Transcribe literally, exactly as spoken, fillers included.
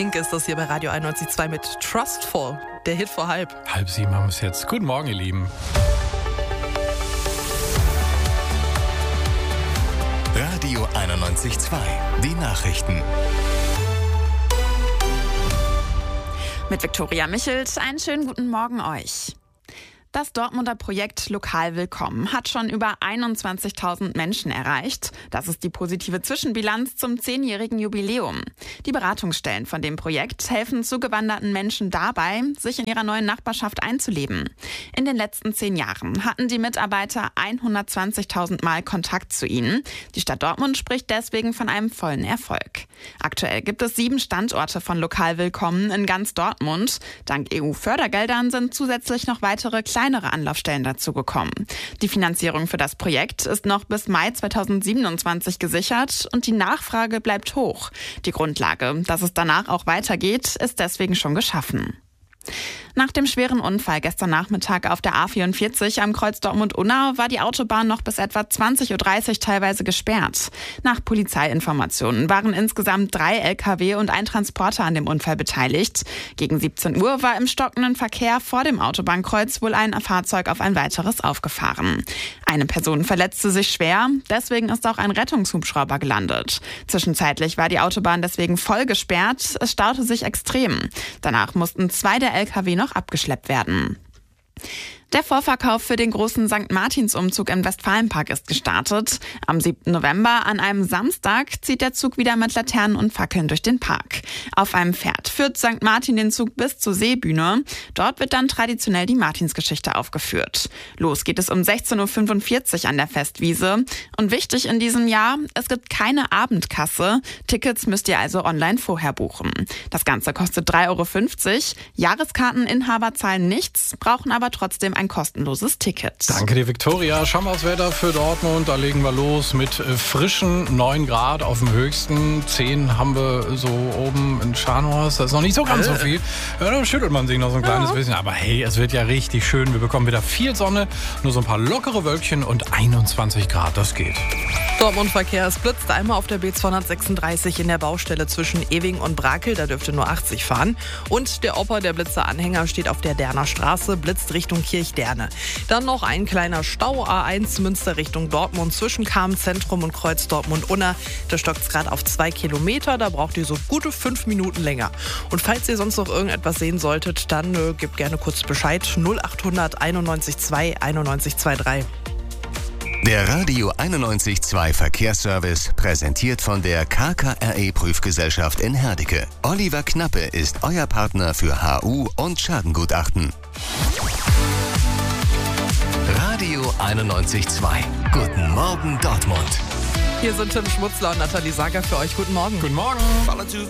Pink ist das hier bei Radio einundneunzig Komma zwei mit Trustful, der Hit vor halb. Halb sieben haben wir es jetzt. Guten Morgen, ihr Lieben. Radio einundneunzig Komma zwei, die Nachrichten. Mit Viktoria Michelt, einen schönen guten Morgen euch. Das Dortmunder Projekt Lokal Willkommen hat schon über einundzwanzigtausend Menschen erreicht. Das ist die positive Zwischenbilanz zum zehnjährigen Jubiläum. Die Beratungsstellen von dem Projekt helfen zugewanderten Menschen dabei, sich in ihrer neuen Nachbarschaft einzuleben. In den letzten zehn Jahren hatten die Mitarbeiter hundertzwanzigtausend Mal Kontakt zu ihnen. Die Stadt Dortmund spricht deswegen von einem vollen Erfolg. Aktuell gibt es sieben Standorte von Lokal Willkommen in ganz Dortmund. Dank E U-Fördergeldern sind zusätzlich noch weitere kleinere Anlaufstellen dazugekommen. Die Finanzierung für das Projekt ist noch bis Mai zweitausendsiebenundzwanzig gesichert und die Nachfrage bleibt hoch. Die Grundlage, dass es danach auch weitergeht, ist deswegen schon geschaffen. Nach dem schweren Unfall gestern Nachmittag auf der A vierundvierzig am Kreuz Dortmund-Unna war die Autobahn noch bis etwa zwanzig Uhr dreißig teilweise gesperrt. Nach Polizeiinformationen waren insgesamt drei L K W und ein Transporter an dem Unfall beteiligt. Gegen siebzehn Uhr war im stockenden Verkehr vor dem Autobahnkreuz wohl ein Fahrzeug auf ein weiteres aufgefahren. Eine Person verletzte sich schwer, deswegen ist auch ein Rettungshubschrauber gelandet. Zwischenzeitlich war die Autobahn deswegen voll gesperrt, es staute sich extrem. Danach mussten zwei der L K W noch abgeschleppt werden. Der Vorverkauf für den großen Sankt Martins-Umzug im Westfalenpark ist gestartet. Am siebten November, an einem Samstag, zieht der Zug wieder mit Laternen und Fackeln durch den Park. Auf einem Pferd führt Sankt Martin den Zug bis zur Seebühne. Dort wird dann traditionell die Martinsgeschichte aufgeführt. Los geht es um sechzehn Uhr fünfundvierzig an der Festwiese. Und wichtig in diesem Jahr, es gibt keine Abendkasse. Tickets müsst ihr also online vorher buchen. Das Ganze kostet drei Euro fünfzig. Jahreskarteninhaber zahlen nichts, brauchen aber trotzdem ein ein kostenloses Ticket. Danke dir, Viktoria. Schauen wir aufs Wetter für Dortmund. Da legen wir los mit frischen neun Grad auf dem höchsten. zehn haben wir so oben in Scharnhorst. Das ist noch nicht so ganz so viel. Ja, da schüttelt man sich noch so ein kleines ja. bisschen. Aber hey, es wird ja richtig schön. Wir bekommen wieder viel Sonne, nur so ein paar lockere Wölkchen und einundzwanzig Grad. Das geht. Dortmund-Verkehr, es blitzt einmal auf der B zweihundertsechsunddreißig in der Baustelle zwischen Ewing und Brakel. Da dürfte nur achtzig fahren. Und der Opa, der Blitzer-Anhänger, steht auf der Derner Straße, blitzt Richtung Kirchderne. Dann noch ein kleiner Stau, A eins Münster Richtung Dortmund zwischen Kamen-Zentrum und Kreuz Dortmund-Unna. Da stockt es gerade auf zwei Kilometer, da braucht ihr so gute fünf Minuten länger. Und falls ihr sonst noch irgendetwas sehen solltet, dann äh, gebt gerne kurz Bescheid. null achthundert einundneunzig zwei einundneunzig drei. Der Radio einundneunzig Komma zwei Verkehrsservice, präsentiert von der K K R E-Prüfgesellschaft in Herdecke. Oliver Knappe ist euer Partner für H U und Schadengutachten. Radio einundneunzig Komma zwei. Guten Morgen Dortmund. Hier sind Tim Schmutzler und Nathalie Sager für euch. Guten Morgen. Guten Morgen.